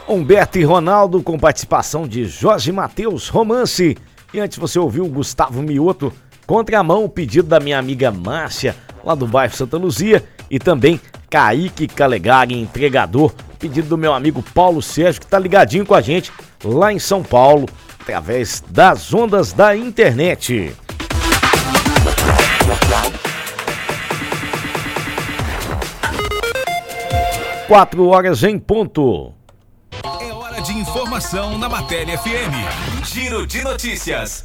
Humberto e Ronaldo com participação de Jorge Mateus, Romance. E antes você ouviu o Gustavo Mioto, Contramão, o pedido da minha amiga Márcia, lá do bairro Santa Luzia. E também Kaique Calegari, Entregador, pedido do meu amigo Paulo Sérgio, que tá ligadinho com a gente lá em São Paulo, através das ondas da internet. Quatro horas em ponto. É hora de informação na Matéria FM. Giro de notícias.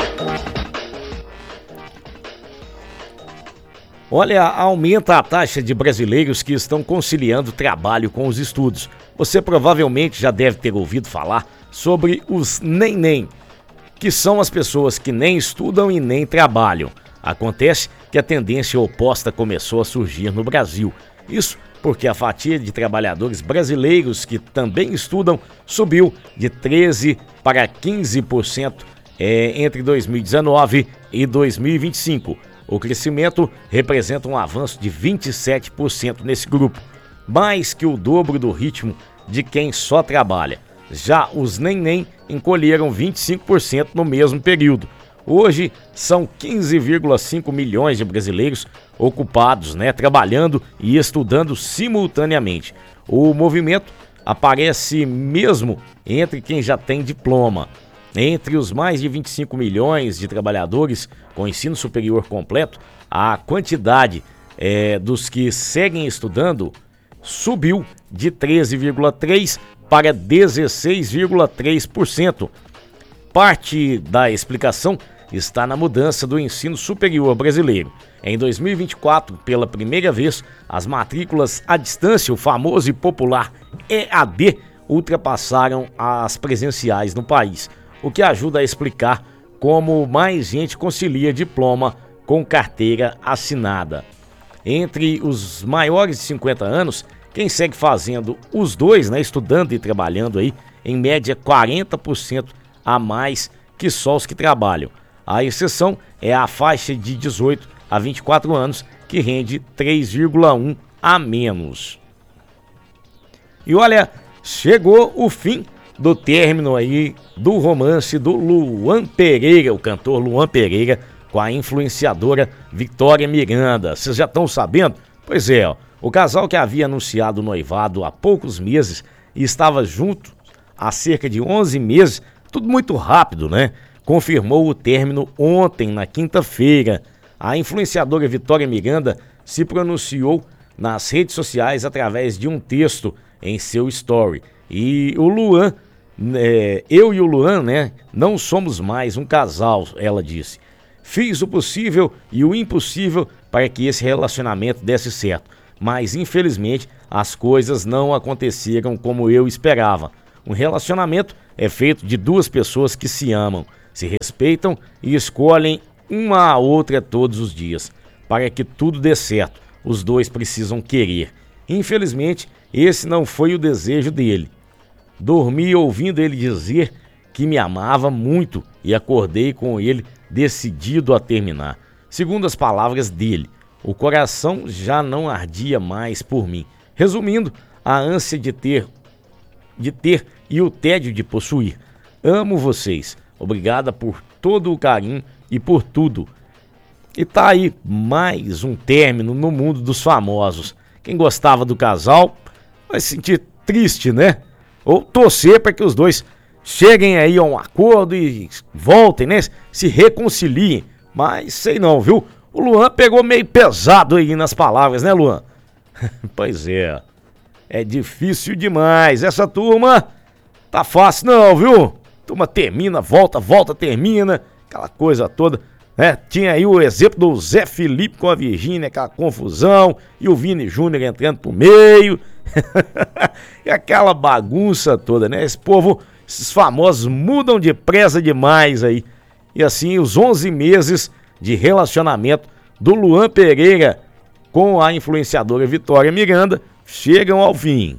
Olha, aumenta a taxa de brasileiros que estão conciliando trabalho com os estudos. Você provavelmente já deve ter ouvido falar sobre os nem-nem, que são as pessoas que nem estudam e nem trabalham. Acontece que a tendência oposta começou a surgir no Brasil. Isso porque a fatia de trabalhadores brasileiros que também estudam subiu de 13% para 15% entre 2019 e 2025. O crescimento representa um avanço de 27% nesse grupo, mais que o dobro do ritmo de quem só trabalha. Já os nem-nem encolheram 25% no mesmo período. Hoje, são 15,5 milhões de brasileiros ocupados, trabalhando e estudando simultaneamente. O movimento aparece mesmo entre quem já tem diploma. Entre os mais de 25 milhões de trabalhadores com ensino superior completo, a quantidade dos que seguem estudando subiu de 13,3% para 16,3%. Parte da explicação está na mudança do ensino superior brasileiro. Em 2024, pela primeira vez, as matrículas à distância, o famoso e popular EAD, ultrapassaram as presenciais no país, o que ajuda a explicar como mais gente concilia diploma com carteira assinada. Entre os maiores de 50 anos, quem segue fazendo os dois, estudando e trabalhando aí, em média 40% a mais que só os que trabalham. A exceção é a faixa de 18 a 24 anos, que rende 3,1 a menos. E olha, chegou o fim do término aí do romance do Luan Pereira, o cantor Luan Pereira, com a influenciadora Vitória Miranda. Vocês já estão sabendo? Pois é, o casal que havia anunciado o noivado há poucos meses e estava junto há cerca de 11 meses, tudo muito rápido, confirmou o término ontem, na quinta-feira. A influenciadora Vitória Miranda se pronunciou nas redes sociais através de um texto em seu story. E o Luan, eu e o Luan, não somos mais um casal, ela disse. Fiz o possível e o impossível para que esse relacionamento desse certo, mas infelizmente as coisas não aconteceram como eu esperava. Um relacionamento é feito de duas pessoas que se amam, se respeitam e escolhem uma a outra todos os dias. Para que tudo dê certo, os dois precisam querer. Infelizmente, esse não foi o desejo dele. Dormi ouvindo ele dizer que me amava muito e acordei com ele decidido a terminar. Segundo as palavras dele, o coração já não ardia mais por mim. Resumindo, a ânsia de ter e o tédio de possuir. Amo vocês. Obrigada por todo o carinho e por tudo. E tá aí mais um término no mundo dos famosos. Quem gostava do casal vai se sentir triste, Ou torcer para que os dois cheguem aí a um acordo e voltem, se reconciliem. Mas sei não, viu? O Luan pegou meio pesado aí nas palavras, Luan? Pois é. É difícil demais. Essa turma tá fácil não, viu? Turma termina, volta, termina. Aquela coisa toda, Tinha aí o exemplo do Zé Felipe com a Virgínia, aquela confusão. E o Vini Júnior entrando pro meio. E aquela bagunça toda, Esse povo, esses famosos mudam depressa demais aí. E assim, os 11 meses de relacionamento do Luan Pereira com a influenciadora Vitória Miranda chegam ao fim.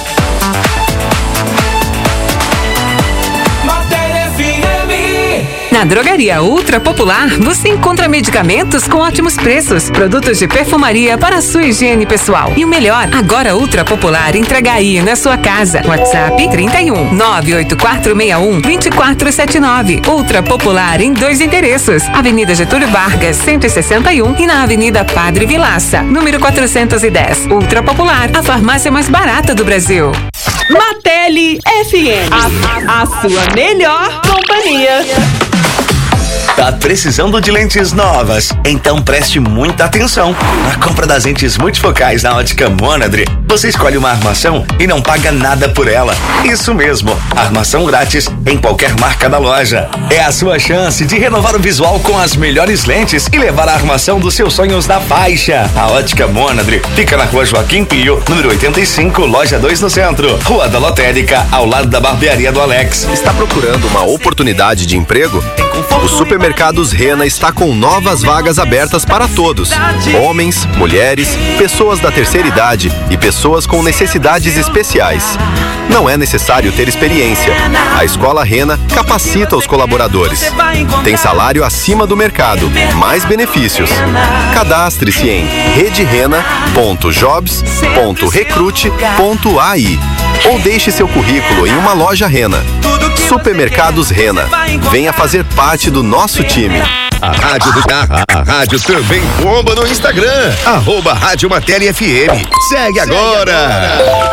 Matéria FM. Na Drogaria Ultra Popular, você encontra medicamentos com ótimos preços, produtos de perfumaria para a sua higiene pessoal. E o melhor, agora Ultra Popular entrega aí na sua casa. WhatsApp 31 98461 2479. Ultra Popular em 2 endereços: Avenida Getúlio Vargas, 161 e na Avenida Padre Vilaça, número 410. Ultra Popular, a farmácia mais barata do Brasil. Matele FM, a sua melhor companhia. Tá precisando de lentes novas? Então preste muita atenção. Na compra das lentes multifocais na Ótica Monadre, você escolhe uma armação e não paga nada por ela. Isso mesmo, armação grátis em qualquer marca da loja. É a sua chance de renovar o visual com as melhores lentes e levar a armação dos seus sonhos na faixa. A Ótica Monadre fica na Rua Joaquim Pio, número 85, loja 2 no centro. Rua da Lotérica, ao lado da barbearia do Alex. Está procurando uma oportunidade de emprego? O Supermercados Rena está com novas vagas abertas para todos: homens, mulheres, pessoas da terceira idade e pessoas com necessidades especiais. Não é necessário ter experiência. A Escola Rena capacita os colaboradores. Tem salário acima do mercado, mais benefícios. Cadastre-se em redrena.jobs.recrute.ai ou deixe seu currículo em uma loja Rena. Supermercados Rena. Venha fazer parte do nosso time. A rádio também bomba no Instagram. @Rádio Matele FM. Segue agora.